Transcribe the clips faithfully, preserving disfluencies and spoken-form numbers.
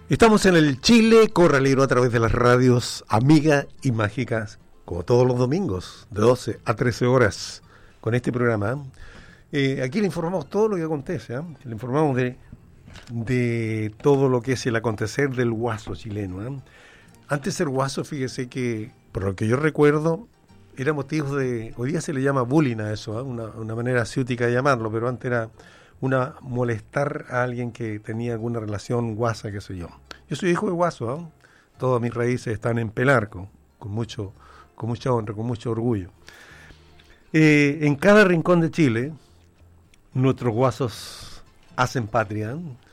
Estamos en el Chile Corralero a través de las radios Amiga y Mágicas, como todos los domingos, de doce a trece horas, con este programa. Eh, aquí le informamos todo lo que acontece, ¿eh? Le informamos de, de todo lo que es el acontecer del guaso chileno, ¿eh? Antes de ser guaso, fíjese que, por lo que yo recuerdo, era motivo de... Hoy día se le llama bullying a eso, ¿eh? una, una manera ciútica de llamarlo, pero antes era una molestar a alguien que tenía alguna relación guasa, qué sé yo. Yo soy hijo de guaso, ¿eh? Todas mis raíces están en Pelarco, con mucho, con mucha honra, con mucho orgullo. Eh, en cada rincón de Chile, nuestros guasos hacen patria.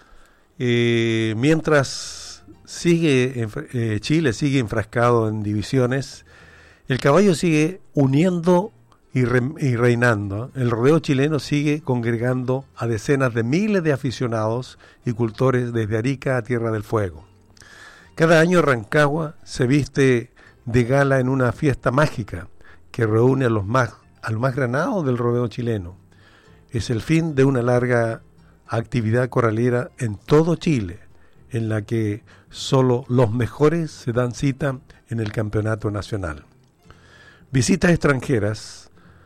Eh, mientras sigue eh, Chile sigue enfrascado en divisiones, el caballo sigue uniendo y, re, y reinando. El rodeo chileno sigue congregando a decenas de miles de aficionados y cultores desde Arica a Tierra del Fuego. Cada año Rancagua se viste de gala en una fiesta mágica que reúne a los más, a los más granados del rodeo chileno. Es el fin de una larga actividad corralera en todo Chile, en la que solo los mejores se dan cita en el campeonato nacional. Visitas extranjeras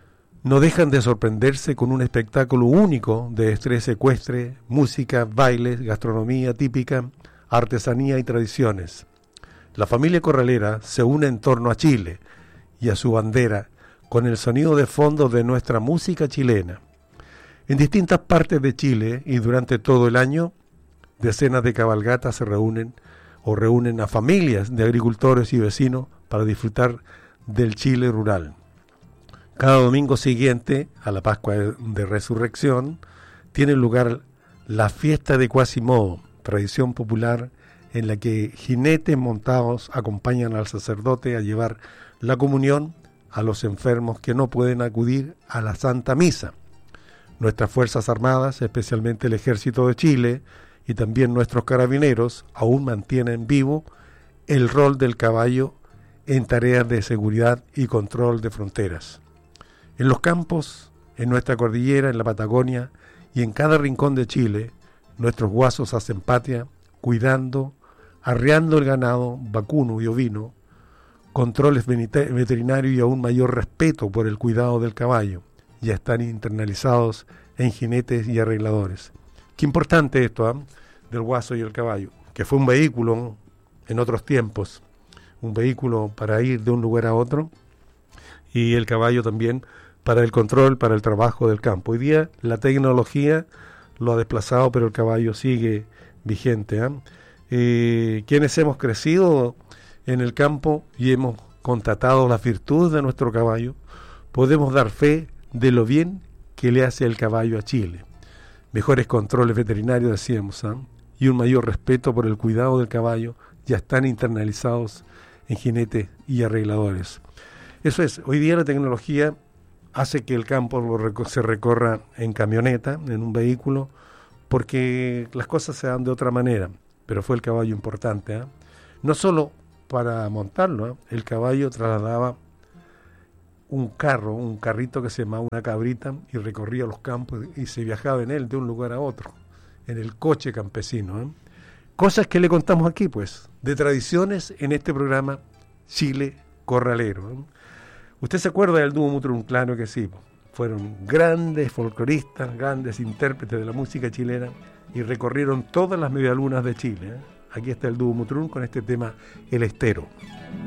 no dejan de sorprenderse con un espectáculo único de destreza ecuestre, música, bailes, gastronomía típica, artesanía y tradiciones. La familia corralera se une en torno a Chile y a su bandera con el sonido de fondo de nuestra música chilena. En distintas partes de Chile y durante todo el año, decenas de cabalgatas se reúnen o reúnen a familias de agricultores y vecinos para disfrutar del Chile rural. Cada domingo siguiente a la Pascua de Resurrección tiene lugar la fiesta de Quasimodo, tradición popular en la que jinetes montados acompañan al sacerdote a llevar la comunión a los enfermos que no pueden acudir a la Santa Misa. Nuestras Fuerzas Armadas, especialmente el Ejército de Chile y también nuestros carabineros, aún mantienen vivo el rol del caballo en tareas de seguridad y control de fronteras. En los campos, en nuestra cordillera, en la Patagonia y en cada rincón de Chile, nuestros guasos hacen patria, cuidando, arreando el ganado vacuno y ovino, controles veterinarios y aún mayor respeto por el cuidado del caballo. Ya están internalizados en jinetes y arregladores. Qué importante esto, ¿eh? Del guaso y el caballo, que fue un vehículo en otros tiempos, un vehículo para ir de un lugar a otro, y el caballo también para el control, para el trabajo del campo. Hoy día la tecnología lo ha desplazado, pero el caballo sigue vigente, ¿eh? Eh, quienes hemos crecido en el campo y hemos constatado las virtudes de nuestro caballo, podemos dar fe de lo bien que le hace el caballo a Chile. Mejores controles veterinarios, decíamos, ¿eh? Y un mayor respeto por el cuidado del caballo ya están internalizados en jinetes y arregladores. Eso es, hoy día la tecnología hace que el campo lo reco- se recorra en camioneta, en un vehículo, porque las cosas se dan de otra manera, pero fue el caballo importante, ¿eh? No solo para montarlo, ¿eh? El caballo trasladaba un carro, un carrito que se llamaba una cabrita y recorría los campos y se viajaba en él de un lugar a otro, en el coche campesino, ¿eh? Cosas que le contamos aquí, pues, de tradiciones en este programa Chile Corralero, ¿eh? ¿Usted se acuerda del dúo Mutrum? Claro que sí, fueron grandes folcloristas, grandes intérpretes de la música chilena y recorrieron todas las medialunas de Chile, ¿eh? Aquí está el dúo Mutrum con este tema El Estero.